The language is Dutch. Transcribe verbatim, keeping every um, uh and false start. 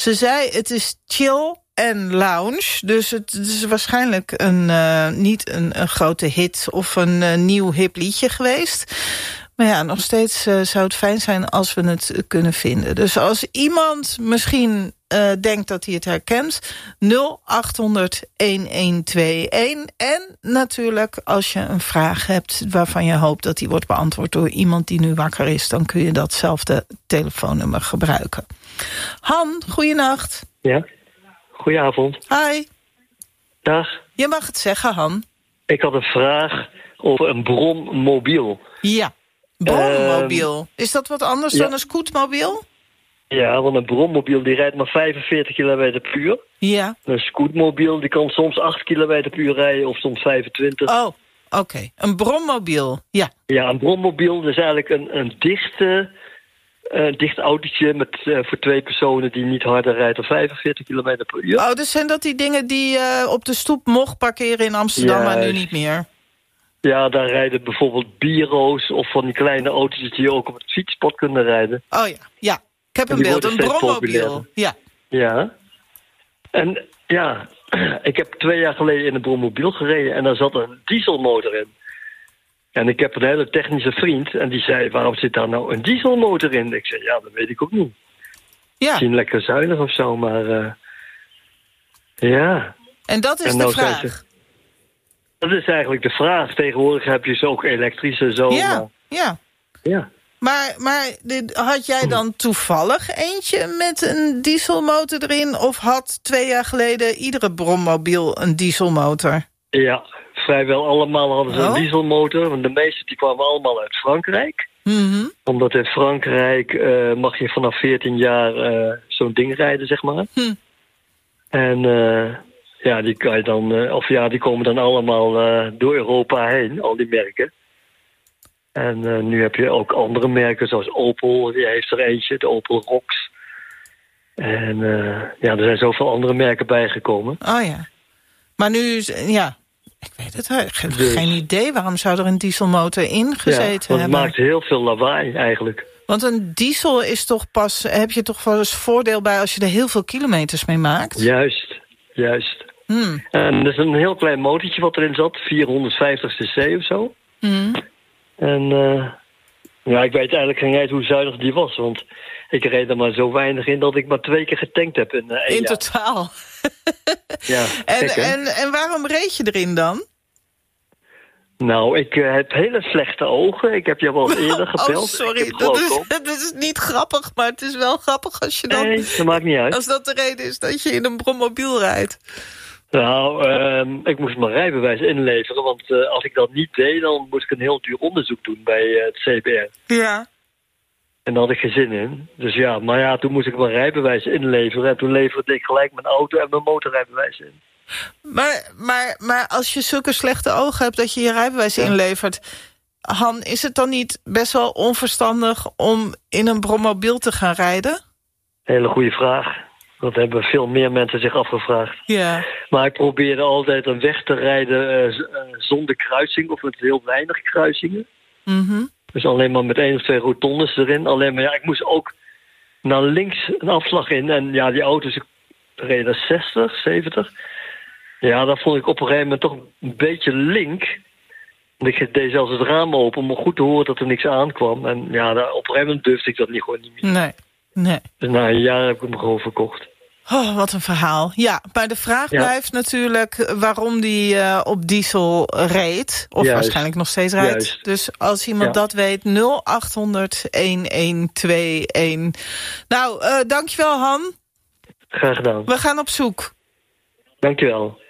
Ze zei, het is chill en lounge. Dus het is waarschijnlijk een, uh, niet een, een grote hit of een uh, nieuw hip liedje geweest. Maar ja, nog steeds uh, zou het fijn zijn als we het kunnen vinden. Dus als iemand misschien uh, denkt dat hij het herkent, nul acht honderd een een twee een. En natuurlijk, als je een vraag hebt waarvan je hoopt dat die wordt beantwoord door iemand die nu wakker is, dan kun je datzelfde telefoonnummer gebruiken. Han, goeienacht. Ja, goedenavond. Hi. Dag. Je mag het zeggen, Han. Ik had een vraag over een brommobiel. Ja. Brommobiel. Uh, is dat wat anders ja. dan een scootmobiel? Ja, want een brommobiel die rijdt maar vijfenveertig kilometer per uur. Ja. Een scootmobiel die kan soms acht kilometer per uur rijden of soms vijfentwintig. Oh, oké. Okay. Een brommobiel, ja. Ja, een brommobiel is eigenlijk een, een dichte, uh, dicht autootje met, uh, voor twee personen die niet harder rijdt dan vijfenveertig kilometer per uur. Oh, dus zijn dat die dingen die uh, op de stoep mocht parkeren in Amsterdam, ja, maar nu niet meer? Ja, daar rijden bijvoorbeeld bureaus of van die kleine auto's die ook op het fietspad kunnen rijden. Oh ja, ja. Ik heb een beeld, een brommobiel. Ja. Ja. En ja, ik heb twee jaar geleden in een brommobiel gereden en daar zat een dieselmotor in. En ik heb een hele technische vriend en die zei, waarom zit daar nou een dieselmotor in? Ik zei, ja, dat weet ik ook niet. Ja. Misschien lekker zuinig of zo, maar uh, ja. En dat is en de nou vraag. Dat is eigenlijk de vraag. Tegenwoordig heb je ze ook elektrisch en zo. Ja, maar... ja. ja. Maar, maar had jij dan toevallig eentje met een dieselmotor erin? Of had twee jaar geleden iedere brommobiel een dieselmotor? Ja, vrijwel allemaal hadden ze oh. een dieselmotor. Want de meeste die kwamen allemaal uit Frankrijk. Mm-hmm. Omdat in Frankrijk uh, mag je vanaf veertien jaar uh, zo'n ding rijden, zeg maar. Hm. En... Uh, Ja, die kan je dan, uh, of ja, die komen dan allemaal uh, door Europa heen, al die merken. En uh, nu heb je ook andere merken, zoals Opel, die heeft er eentje, de Opel Rox. En uh, ja, er zijn zoveel andere merken bijgekomen. Oh ja. Maar nu, ja, ik weet het, ik heb dus geen idee. Waarom zou er een dieselmotor in gezeten ja, want het hebben? Het maakt heel veel lawaai eigenlijk. Want een diesel is toch pas, heb je toch wel eens voordeel bij als je er heel veel kilometers mee maakt? Juist, juist. Hmm. En er is een heel klein motortje wat erin zat, vierhonderdvijftig cc of zo. Hmm. En uh, ja, ik weet eigenlijk geen eens hoe zuinig die was, want ik reed er maar zo weinig in dat ik maar twee keer getankt heb in uh, één In jaar. totaal? Ja, en, gek, en, en waarom reed je erin dan? Nou, ik uh, heb hele slechte ogen. Ik heb je al eerder gebeld. Oh, sorry. Dat is, dat is niet grappig, maar het is wel grappig als je dan... Nee, dat maakt niet uit. Als dat de reden is dat je in een brommobiel rijdt. Nou, uh, ik moest mijn rijbewijs inleveren, want uh, als ik dat niet deed, dan moest ik een heel duur onderzoek doen bij uh, het C B R. Ja. En daar had ik geen zin in. Dus ja, maar ja, toen moest ik mijn rijbewijs inleveren en toen leverde ik gelijk mijn auto en mijn motorrijbewijs in. Maar, maar, maar als je zulke slechte ogen hebt dat je je rijbewijs ja. inlevert, Han, is het dan niet best wel onverstandig om in een brommobiel te gaan rijden? Hele goede vraag. Dat hebben veel meer mensen zich afgevraagd. Ja. Maar ik probeerde altijd een weg te rijden uh, zonder kruising of met heel weinig kruisingen. Mm-hmm. Dus alleen maar met één of twee rotondes erin. Alleen maar ja, ik moest ook naar links een afslag in. En ja, die auto's reden zestig, zeventig. Ja, dat vond ik op een gegeven moment toch een beetje link. Ik deed zelfs het raam open om goed te horen dat er niks aankwam. En ja, op een gegeven moment durfde ik dat niet, gewoon niet meer. Nee, nee. Dus na een jaar heb ik hem gewoon verkocht. Oh, wat een verhaal. Ja, maar de vraag ja. blijft natuurlijk waarom die uh, op diesel reed. Of Juist. waarschijnlijk nog steeds rijdt. Juist. Dus als iemand ja. dat weet, nul acht honderd een een twee een. Nou, uh, dankjewel Han. Graag gedaan. We gaan op zoek. Dankjewel.